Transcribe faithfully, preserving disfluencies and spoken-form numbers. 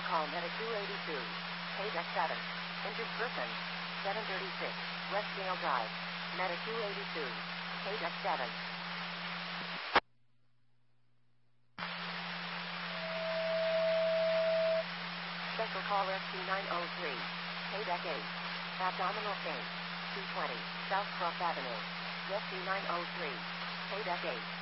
call Meta two eighty-two. Paydeck seven. Injured person. seven thirty-six. Westdale Drive. Meta two eighty-two. Paydeck seven. Special call Rescue nine oh three. Paydeck eight. Abdominal pain. two twenty. South Cross Avenue. Rescue nine oh three. Paydeck eight.